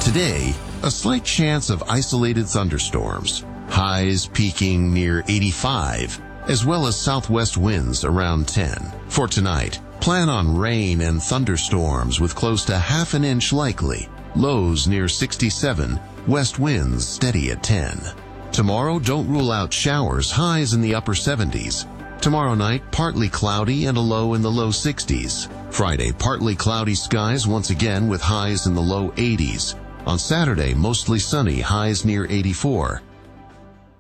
Today, a slight chance of isolated thunderstorms, highs peaking near 85, as well as southwest winds around 10. For tonight, plan on rain and thunderstorms with close to half an inch likely, lows near 67, west winds steady at 10. Tomorrow, don't rule out showers, highs in the upper 70s. Tomorrow night, partly cloudy and a low in the low 60s. Friday, partly cloudy skies once again with highs in the low 80s. On Saturday, mostly sunny, highs near 84.